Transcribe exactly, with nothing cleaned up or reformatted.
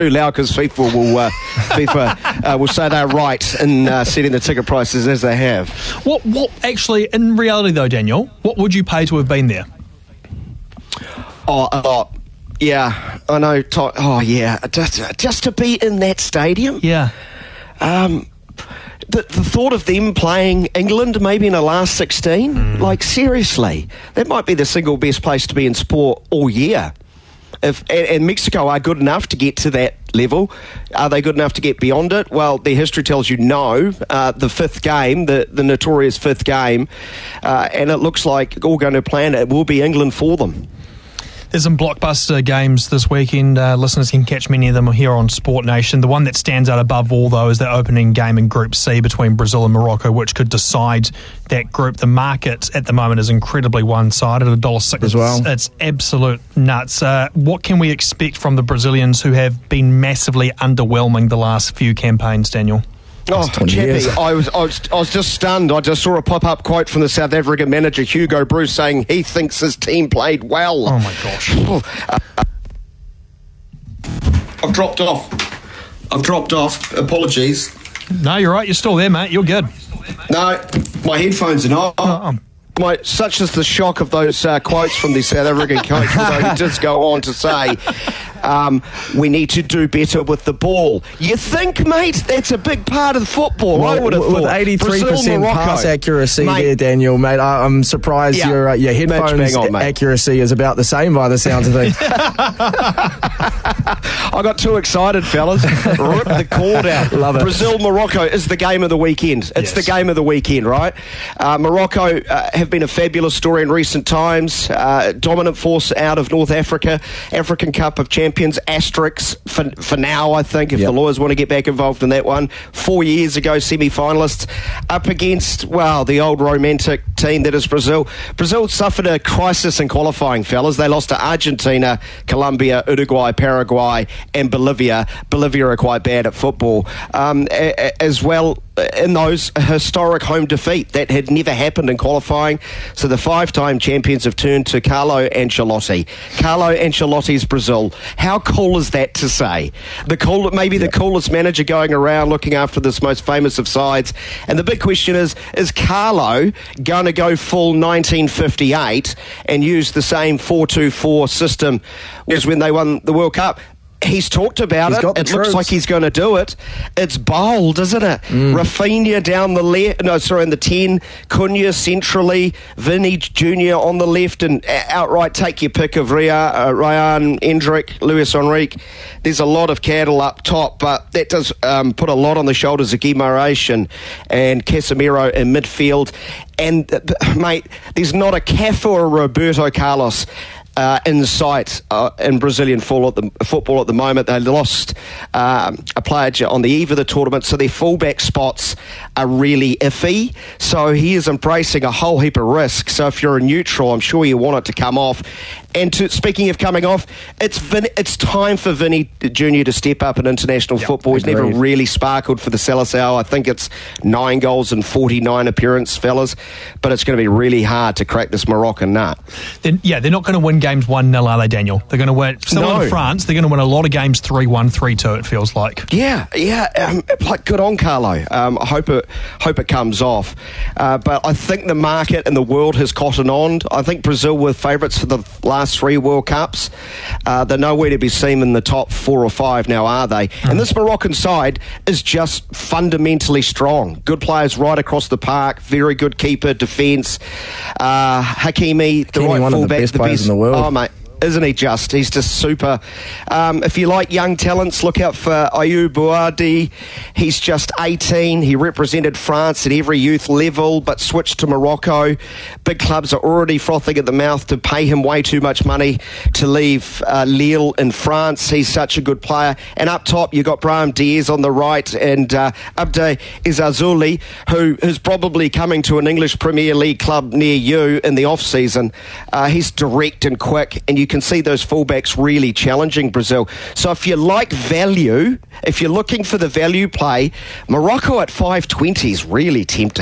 loud because FIFA will uh, FIFA uh, will say they're right in uh, setting the ticket prices as they have. What what actually, in reality though, Daniel, what would you pay to have been there? Oh, oh yeah, I know. To- oh yeah, just just to be in that stadium. Yeah. Um, the, the thought of them playing England maybe in the last sixteen, mm. like seriously, that might be the single best place to be in sport all year. If and, and Mexico are good enough to get to that level, are they good enough to get beyond it? Well, their history tells you no. Uh, the fifth game, the, the notorious fifth game, uh, and it looks like all going to plan, it will be England for them. There's some blockbuster games this weekend. Uh, listeners can catch many of them here on Sport Nation. The one that stands out above all, though, is the opening game in Group C between Brazil and Morocco, which could decide that group. The market at the moment is incredibly one-sided, one dollar six as well. It's, it's absolute nuts. Uh, what can we expect from the Brazilians who have been massively underwhelming the last few campaigns, Daniel? Oh, Chappie, I was, I was I was just stunned. I just saw a pop-up quote from the South African manager, Hugo Bruce, saying he thinks his team played well. Oh, my gosh. uh, I've dropped off. I've dropped off. Apologies. No, you're right. You're still there, mate. You're good. No, my headphones are not. Oh, my, such is the shock of those uh, quotes from the South African coach, although he does go on to say, um, we need to do better with the ball. You think, mate? That's a big part of football. Well, I would have with thought. With eighty-three percent Brazil, pass accuracy mate, there, Daniel, mate, I, I'm surprised yeah, your uh, your headphones on, accuracy is about the same by the sounds of things. I got too excited, fellas. Rip the cord out. Love it. Brazil, Morocco is the game of the weekend. It's yes. the game of the weekend, right? Uh, Morocco uh, have been a fabulous story in recent times. Uh, dominant force out of North Africa. African Cup of Champions, asterisk for, for now, I think, if yep. the lawyers want to get back involved in that one. Four years ago, semi-finalists up against, well, the old romantic team that is Brazil. Brazil suffered a crisis in qualifying, fellas. They lost to Argentina, Colombia, Uruguay, Paraguay, and Bolivia. Bolivia are quite bad at football. Um, a, a, as well, in those, a historic home defeat that had never happened in qualifying. So the five-time champions have turned to Carlo Ancelotti. Carlo Ancelotti's Brazil. How cool is that to say? The cool, maybe yep. the coolest manager going around looking after this most famous of sides. And the big question is, is Carlo going to go full nineteen fifty-eight and use the same four two four system as when they won the World Cup? He's talked about he's it. It looks like he's going to do it. It's bold, isn't it? Mm. Rafinha down the left. No, sorry, in the ten. Cunha centrally. Vinny Junior on the left, and outright take your pick of Ria, uh, Ryan, Endrick, Luis Enrique. There's a lot of cattle up top, but that does um, put a lot on the shoulders of Guimarães and, and Casemiro in midfield. And, uh, mate, there's not a Cafu or a Roberto Carlos Uh, in sight uh, in Brazilian football at, the, football at the moment. They lost um, a player on the eve of the tournament, so their fullback spots are really iffy. So he is embracing a whole heap of risk. So if you're a neutral, I'm sure you want it to come off. And to, speaking of coming off, it's Vin, it's time for Vinny Junior to step up in international yep, football. He's agreed. Never really sparkled for the Seleção. I think it's nine goals and forty-nine appearances, fellas. But it's going to be really hard to crack this Moroccan nut. They're, yeah, they're not going to win games one nil, are they, Daniel? They're going to win. Similar no. to France, they're going to win a lot of games three one, three two, it feels like. Yeah, yeah. Um, like, good on Carlo. Um, I hope it, hope it comes off. Uh, but I think the market and the world has cottoned on. I think Brazil were favourites for the last three World Cups. Uh, they're nowhere to be seen in the top four or five now, are they? Mm. And this Moroccan side is just fundamentally strong. Good players right across the park. Very good keeper, defence. Uh, Hakimi, the Hakimi, right one fullback, of the best the players best in the world. Oh, mate. Isn't he just? He's just super. Um, if you like young talents, look out for Ayoub Bouadi. He's just eighteen. He represented France at every youth level, but switched to Morocco. Big clubs are already frothing at the mouth to pay him way too much money to leave uh, Lille in France. He's such a good player. And up top, you've got Brahim Diaz on the right, and uh, Abde Izazuli, who is probably coming to an English Premier League club near you in the off-season. Uh, he's direct and quick, and you can see those fullbacks really challenging Brazil. So if you like value, if you're looking for the value play, Morocco at five twenty is really tempting.